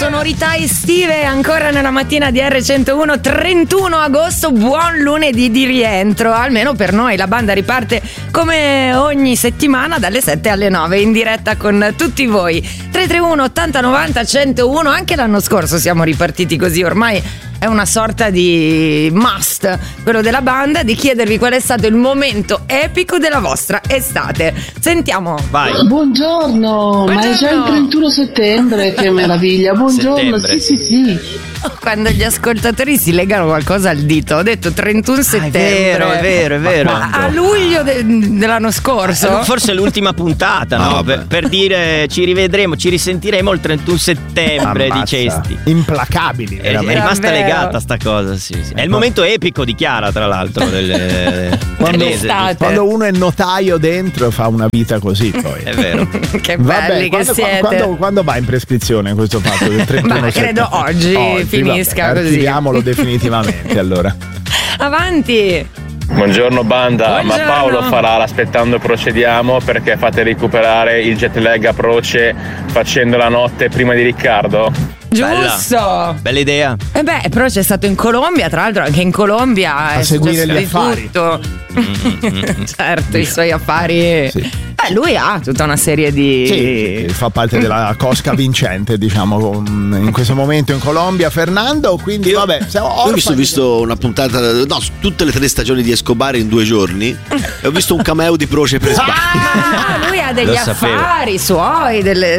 sonorità estive ancora nella mattina di R101, 31 agosto, buon lunedì di rientro, almeno per noi. La banda riparte come ogni settimana dalle 7 alle 9 in diretta con tutti voi. 331 80 90 101, anche l'anno scorso siamo ripartiti così, ormai è una sorta di must, quello della banda, di chiedervi qual è stato il momento epico della vostra estate. Sentiamo. Vai. Buongiorno, ma è già il 31 settembre, che meraviglia. Buongiorno, settembre. sì. Quando gli ascoltatori si legano qualcosa al dito, ho detto 31 settembre. È vero. A luglio dell'anno scorso. Forse l'ultima puntata, no? Per dire ci rivedremo, ci risentiremo il 31 settembre, dicesti. Implacabili, È veramente. rimasta Davvero. legata sta cosa, sì. È il momento epico di Chiara, tra l'altro, del mese. Quando uno è notaio dentro fa una vita così poi. È vero. Che belli che siete. Quando va in prescrizione questo fatto del 31 Ma credo oggi finisca vabbè, così. archiviamolo definitivamente allora. Avanti. Buongiorno banda, Buongiorno. ma Paolo farà l'aspettando procediamo perché fate recuperare il jet lag a Proce facendo la notte prima di Riccardo? Giusto. Bella idea. E beh, però c'è stato in Colombia, tra l'altro anche in Colombia è seguire successo gli di affari. tutto. Certo, i suoi affari. Sì. Lui ha tutta una serie di Sì, fa parte della cosca vincente, diciamo, in questo momento in Colombia, Fernando. Quindi, vabbè, siamo Io ho orfani. visto una puntata, tutte le 3 stagioni di Escobar in 2 giorni e ho visto un cameo di Proce per sbaglio. lui ha degli Lo sapevo. affari suoi, delle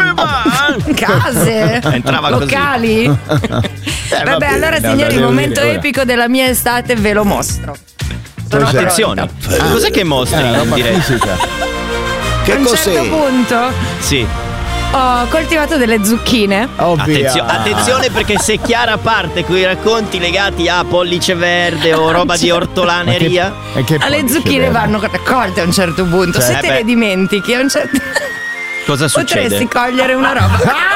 case Entrava così. locali. Vabbè, bene, allora no, signori, il devo momento dire, ora. epico della mia estate ve lo mostro. Sono Cos'è? Attenzione. Cos'è che mostri È una in roba diretta? fisica. Che A un cos'è? certo punto Sì. ho coltivato delle zucchine. Ovvia. Attenzione perché se Chiara parte con i racconti legati a pollice verde o roba di ortolaneria, E che Le pollice zucchine verde. vanno raccolte a un certo punto. Cioè, Se te beh. le dimentichi a un certo cosa succede? potresti cogliere una roba.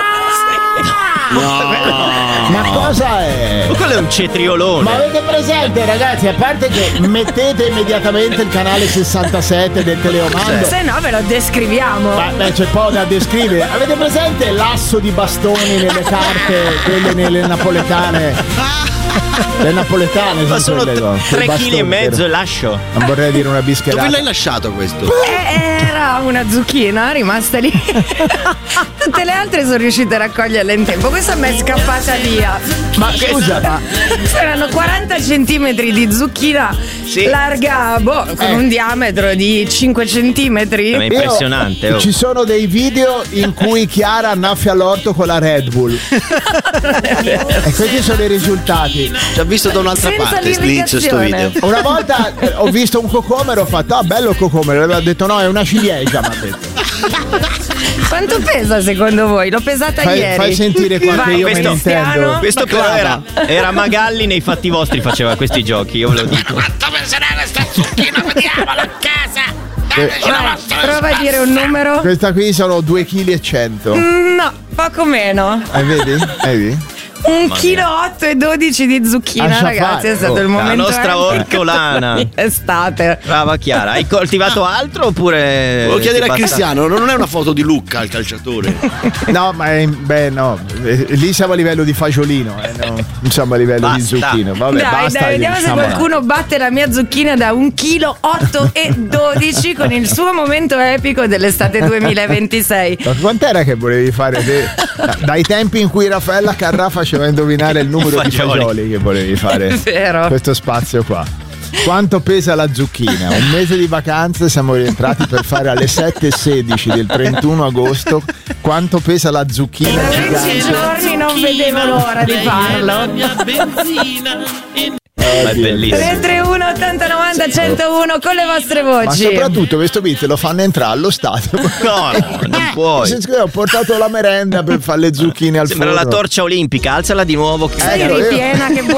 Ma cosa è? Ma quello è un cetriolone. Ma avete presente, ragazzi, a parte che mettete immediatamente il canale 67 del teleomando. Se no ve lo descriviamo. Ma beh, c'è poco da descrivere. Avete presente l'asso di bastoni nelle carte, quelle nelle napoletane? Le napoletane Ma sono quelle, no? 3 Quel kg e bastone, mezzo vero? e lascio. Non vorrei dire una bischerata. Dove l'hai lasciato questo? Era una zucchina rimasta lì. Tutte le altre sono riuscite a raccoglierle in tempo. Questa mi è scappata via. Ma scusa, ma Erano 40 centimetri di zucchina Sì. larga, con un diametro di 5 centimetri. È impressionante. io, oh. ci sono dei video in cui Chiara annaffia l'orto con la Red Bull. E questi sono i risultati. Ci ha visto da un'altra Senza parte Slinch sto l'irrigazione. video. Una volta ho visto un cocomero, ho fatto, bello il cocomero. Aveva detto no, è una ciliegia, mi ha detto. Quanto pesa secondo voi? L'ho pesata ieri. Fai sentire quanto Vai, io me ne Cristiano. intendo. Questo però era Magalli nei fatti vostri, faceva questi giochi, io ve lo dico. Vai, prova a dire un numero. Questa qui sono 2,1 kg. No, poco meno. Vedi? 1,8 kg e 12 di zucchina, Lascia ragazzi. fare. È stato il La momento nostra epico ortolana. della mia estate. Brava Chiara, hai coltivato altro oppure? Volevo chiedere ti a basta- Cristiano, non è una foto di Lucca, il calciatore? No, ma no. Lì siamo a livello di fagiolino, no? Non siamo a livello di Basta. zucchino. Vabbè, Dai, basta. vediamo se diciamo. qualcuno batte la mia zucchina da 1,8 kg e 12 con il suo momento epico dell'estate 2026. Ma quant'era che volevi fare te? Dai tempi in cui Raffaella Carrà faceva indovinare il numero di Fagioli. fagioli che volevi fare. È vero. Questo spazio qua. Quanto pesa la zucchina? Un mese di vacanze, siamo rientrati per fare alle 7:16 del 31 agosto. Quanto pesa la zucchina Da 20 gigante? giorni non vedevo l'ora di farlo. Ma è bellissimo. 331 80 90 101 con le vostre Ma voci. soprattutto questo beat lo fanno entrare allo stadio. No, non puoi. Ho portato la merenda per fare le zucchine al Sembra forno. la torcia olimpica, alzala di nuovo. Sei Ecco, io- ripiena, che buona